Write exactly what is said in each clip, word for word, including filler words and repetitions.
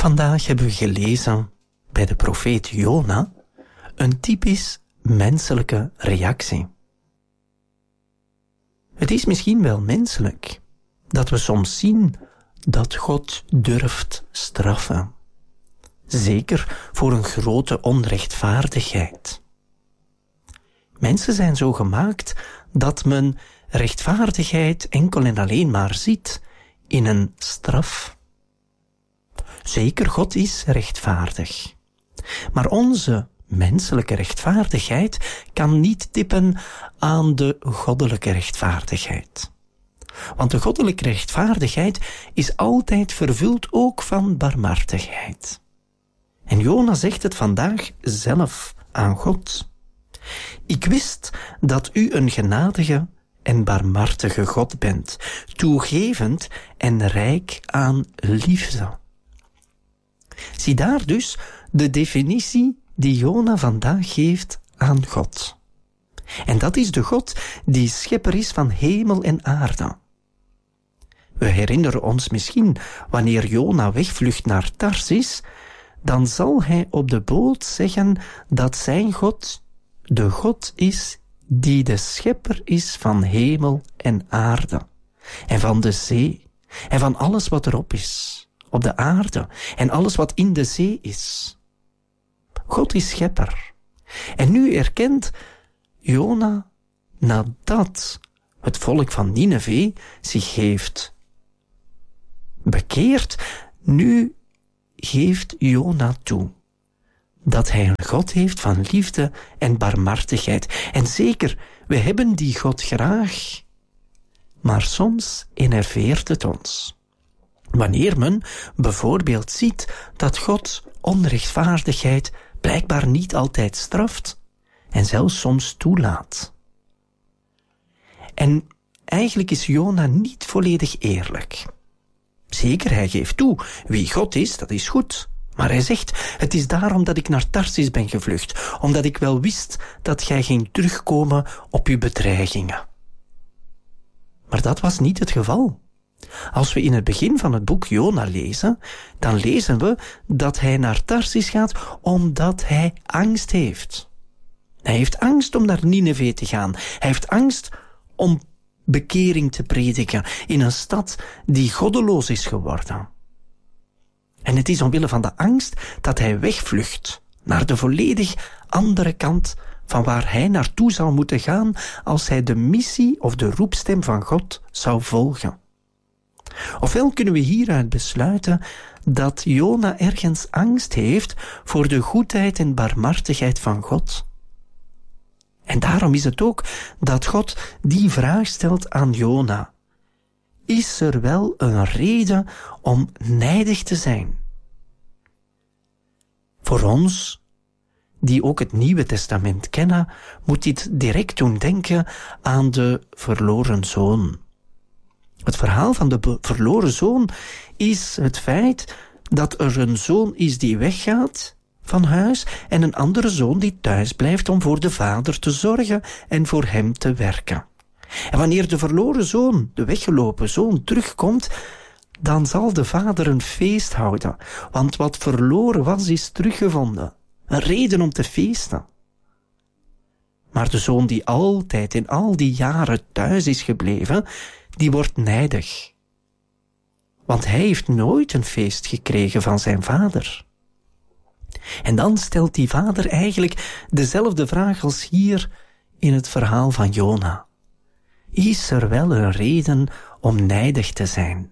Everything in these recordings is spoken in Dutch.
Vandaag hebben we gelezen bij de profeet Jona een typisch menselijke reactie. Het is misschien wel menselijk dat we soms zien dat God durft straffen. Zeker voor een grote onrechtvaardigheid. Mensen zijn zo gemaakt dat men rechtvaardigheid enkel en alleen maar ziet in een straf. Zeker, God is rechtvaardig. Maar onze menselijke rechtvaardigheid kan niet tippen aan de goddelijke rechtvaardigheid. Want de goddelijke rechtvaardigheid is altijd vervuld ook van barmhartigheid. En Jona zegt het vandaag zelf aan God. Ik wist dat u een genadige en barmhartige God bent, toegevend en rijk aan liefde. Zie daar dus de definitie die Jona vandaag geeft aan God. En dat is de God die schepper is van hemel en aarde. We herinneren ons misschien, wanneer Jona wegvlucht naar Tarsis, dan zal hij op de boot zeggen dat zijn God de God is die de schepper is van hemel en aarde, en van de zee, en van alles wat erop is, op de aarde, en alles wat in de zee is. God is schepper. En nu erkent Jona, nadat het volk van Nineve zich heeft bekeerd, nu geeft Jona toe dat hij een God heeft van liefde en barmhartigheid. En zeker, we hebben die God graag, maar soms enerveert het ons. Wanneer men bijvoorbeeld ziet dat God onrechtvaardigheid blijkbaar niet altijd straft en zelfs soms toelaat. En eigenlijk is Jona niet volledig eerlijk. Zeker, hij geeft toe, wie God is, dat is goed. Maar hij zegt, het is daarom dat ik naar Tarsis ben gevlucht, omdat ik wel wist dat gij ging terugkomen op uw bedreigingen. Maar dat was niet het geval. Als we in het begin van het boek Jona lezen, dan lezen we dat hij naar Tarsis gaat omdat hij angst heeft. Hij heeft angst om naar Nineve te gaan. Hij heeft angst om bekering te prediken in een stad die goddeloos is geworden. En het is omwille van de angst dat hij wegvlucht naar de volledig andere kant van waar hij naartoe zou moeten gaan als hij de missie of de roepstem van God zou volgen. Ofwel kunnen we hieruit besluiten dat Jona ergens angst heeft voor de goedheid en barmhartigheid van God. En daarom is het ook dat God die vraag stelt aan Jona. Is er wel een reden om nijdig te zijn? Voor ons, die ook het Nieuwe Testament kennen, moet dit direct doen denken aan de verloren zoon. Het verhaal van de verloren zoon is het feit dat er een zoon is die weggaat van huis en een andere zoon die thuis blijft om voor de vader te zorgen en voor hem te werken. En wanneer de verloren zoon, de weggelopen zoon, terugkomt, dan zal de vader een feest houden, want wat verloren was, is teruggevonden. Een reden om te feesten. Maar de zoon die altijd in al die jaren thuis is gebleven, die wordt nijdig. Want hij heeft nooit een feest gekregen van zijn vader. En dan stelt die vader eigenlijk dezelfde vraag als hier in het verhaal van Jona. Is er wel een reden om nijdig te zijn?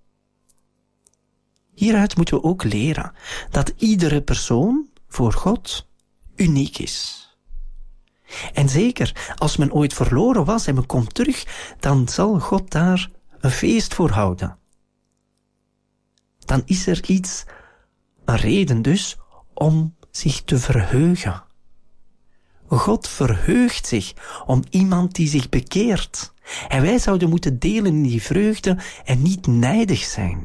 Hieruit moeten we ook leren dat iedere persoon voor God uniek is. En zeker, als men ooit verloren was en men komt terug, dan zal God daar een feest voor houden. Dan is er iets, een reden dus, om zich te verheugen. God verheugt zich om iemand die zich bekeert. En wij zouden moeten delen in die vreugde en niet nijdig zijn.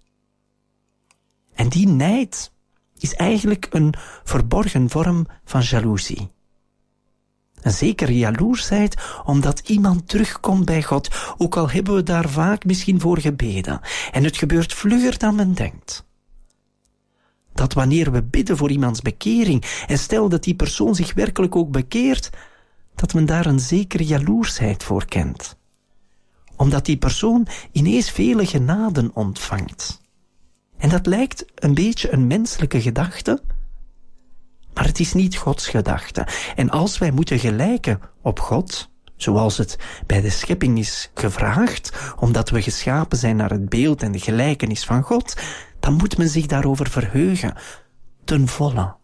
En die nijd is eigenlijk een verborgen vorm van jaloezie. Een zekere jaloersheid omdat iemand terugkomt bij God, ook al hebben we daar vaak misschien voor gebeden. En het gebeurt vlugger dan men denkt. dat wanneer we bidden voor iemands bekering, en stel dat die persoon zich werkelijk ook bekeert, dat men daar een zekere jaloersheid voor kent. Omdat die persoon ineens vele genaden ontvangt. En dat lijkt een beetje een menselijke gedachte, maar het is niet Gods gedachte. En als wij moeten gelijken op God, zoals het bij de schepping is gevraagd, omdat we geschapen zijn naar het beeld en de gelijkenis van God, dan moet men zich daarover verheugen, ten volle.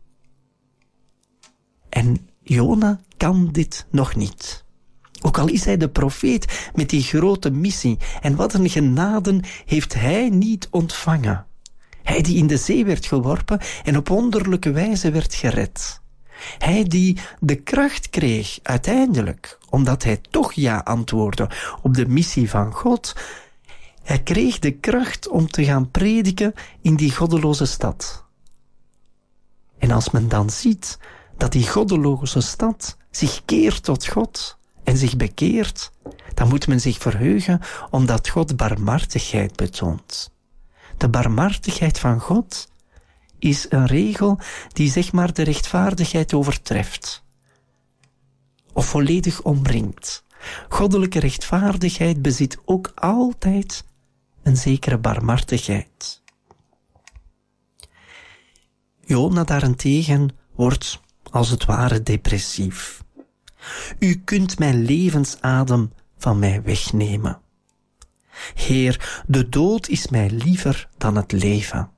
En Jona kan dit nog niet. Ook al is hij de profeet met die grote missie, en wat een genaden heeft hij niet ontvangen. Hij die in de zee werd geworpen en op wonderlijke wijze werd gered. Hij die de kracht kreeg uiteindelijk, omdat hij toch ja antwoordde op de missie van God. Hij kreeg de kracht om te gaan prediken in die goddeloze stad. En als men dan ziet dat die goddeloze stad zich keert tot God en zich bekeert, dan moet men zich verheugen omdat God barmhartigheid betoont. De barmhartigheid van God is een regel die zeg maar de rechtvaardigheid overtreft. Of volledig omringt. Goddelijke rechtvaardigheid bezit ook altijd een zekere barmhartigheid. Jona daarentegen wordt als het ware depressief. U kunt mijn levensadem van mij wegnemen. Heer, de dood is mij liever dan het leven.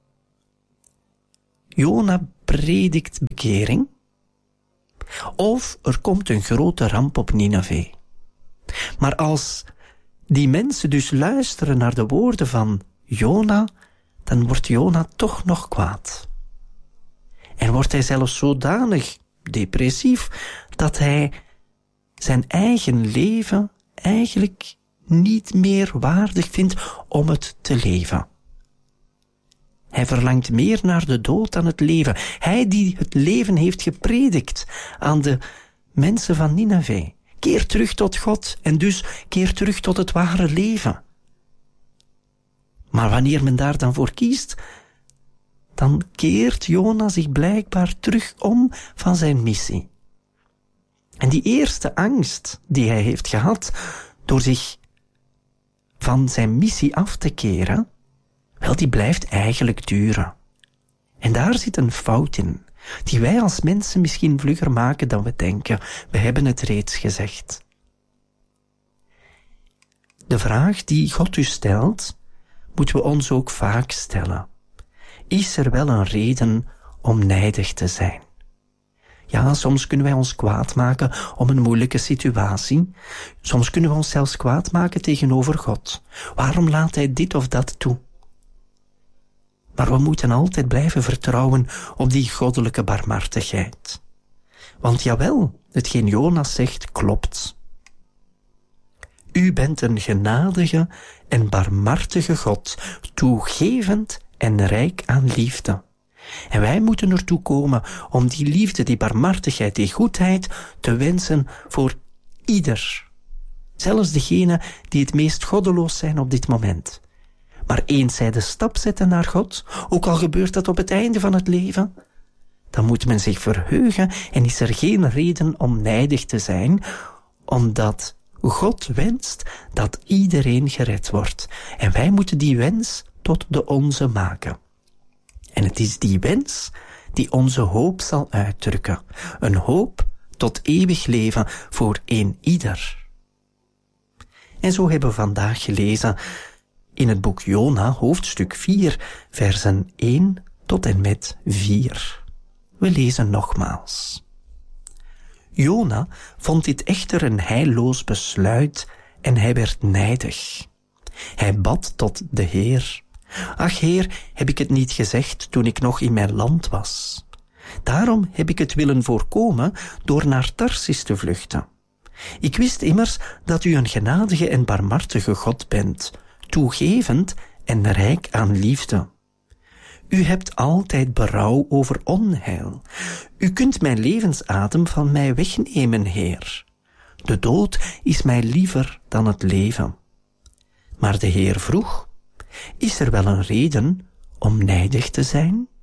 Jona predikt bekering, of er komt een grote ramp op Nineve. Maar als die mensen dus luisteren naar de woorden van Jona, dan wordt Jona toch nog kwaad. En wordt hij zelfs zodanig depressief dat hij zijn eigen leven eigenlijk niet meer waardig vindt om het te leven. Hij verlangt meer naar de dood dan het leven. Hij die het leven heeft gepredikt aan de mensen van Nineve. Keer terug tot God en dus keer terug tot het ware leven. Maar wanneer men daar dan voor kiest, dan keert Jona zich blijkbaar terug om van zijn missie. En die eerste angst die hij heeft gehad door zich van zijn missie af te keren, wel, die blijft eigenlijk duren. En daar zit een fout in, die wij als mensen misschien vlugger maken dan we denken. We hebben het reeds gezegd. De vraag die God u stelt, moeten we ons ook vaak stellen. Is er wel een reden om nijdig te zijn? Ja, soms kunnen wij ons kwaad maken om een moeilijke situatie. Soms kunnen we ons zelfs kwaad maken tegenover God. Waarom laat hij dit of dat toe? Maar we moeten altijd blijven vertrouwen op die goddelijke barmhartigheid. Want jawel, hetgeen Jonas zegt klopt. U bent een genadige en barmhartige God, toegevend en rijk aan liefde. En wij moeten ertoe komen om die liefde, die barmhartigheid, die goedheid te wensen voor ieder. Zelfs degenen die het meest goddeloos zijn op dit moment. Maar eens zij de stap zetten naar God, ook al gebeurt dat op het einde van het leven, dan moet men zich verheugen en is er geen reden om nijdig te zijn, omdat God wenst dat iedereen gered wordt. En wij moeten die wens tot de onze maken. En het is die wens die onze hoop zal uitdrukken. Een hoop tot eeuwig leven voor een ieder. En zo hebben we vandaag gelezen in het boek Jona, hoofdstuk vier, versen één tot en met vier. We lezen nogmaals. Jona vond dit echter een heilloos besluit en hij werd nijdig. Hij bad tot de Heer. Ach Heer, heb ik het niet gezegd toen ik nog in mijn land was? Daarom heb ik het willen voorkomen door naar Tarsis te vluchten. Ik wist immers dat u een genadige en barmhartige God bent, toegevend en rijk aan liefde. U hebt altijd berouw over onheil. U kunt mijn levensadem van mij wegnemen, Heer. De dood is mij liever dan het leven. Maar de Heer vroeg, is er wel een reden om nijdig te zijn?